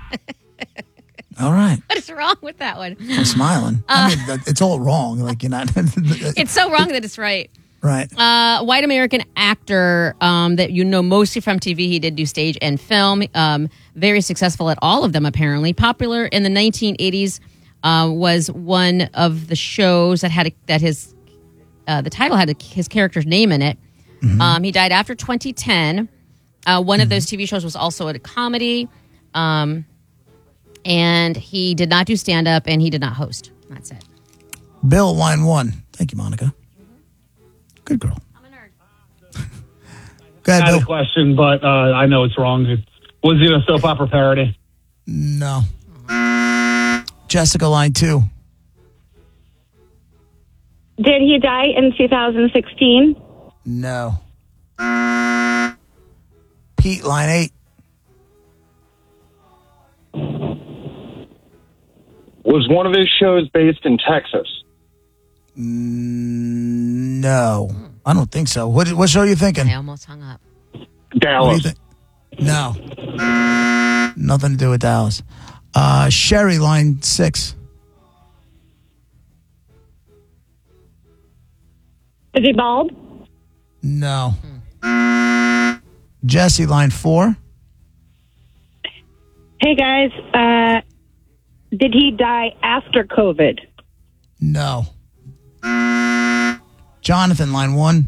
All right. What is wrong with that one? I'm smiling. I mean, it's all wrong. Like, you're not. It's so wrong that it's right. Right. White American actor that you know mostly from TV. He did do stage and film. Very successful at all of them, apparently. Popular in the 1980s, was one of the shows that had the title had his character's name in it. Mm-hmm. He died after 2010. One of those TV shows was also a comedy. And he did not do stand-up, and he did not host. That's it. Bill, line 1. Thank you, Monica. Good girl. I'm a nerd. Go ahead, I had Bill. a question, but I know it's wrong. Was it a soap opera parody? No. Jessica, line 2. Did he die in 2016? No. Pete, line 8. Was one of his shows based in Texas? No. I don't think so. What show are you thinking? I almost hung up. Dallas. What do you think? No. Nothing to do with Dallas. Sherry, line 6. Is he bald? No. Jesse, line 4. Hey, guys. Did he die after COVID? No. Jonathan, line 1.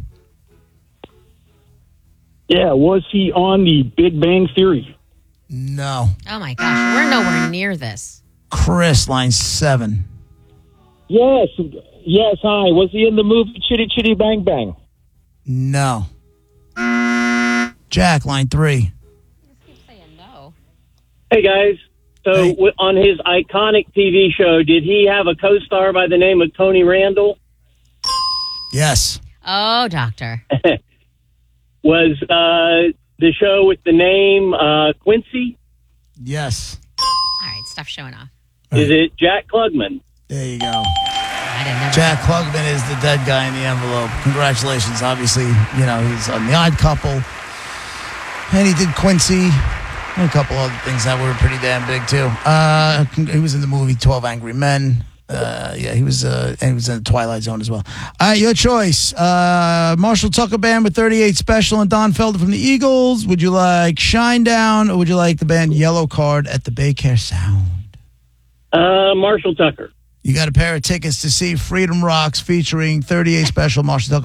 Yeah, was he on the Big Bang Theory? No. Oh, my gosh. We're nowhere near this. Chris, line 7. Yes, hi. Was he in the movie Chitty Chitty Bang Bang? No. Jack, line 3. Just keep saying no. Hey, guys. So Hey. on his iconic TV show, did he have a co-star by the name of Tony Randall? Yes. Oh, doctor. Was the show with the name Quincy? Yes. All right, stop showing off. Is it Jack Klugman? There you go. I didn't know. Jack Klugman is the dead guy in the envelope. Congratulations. Obviously, he's on The Odd Couple. And he did Quincy. And a couple other things that were pretty damn big, too. He was in the movie 12 Angry Men. He was in the Twilight Zone as well. All right, your choice. Marshall Tucker Band with 38 Special and Don Felder from the Eagles. Would you like Shinedown, or would you like the band Yellow Card at the Baycare Sound? Marshall Tucker. You got a pair of tickets to see Freedom Rocks featuring 38 Special, Marshall Tucker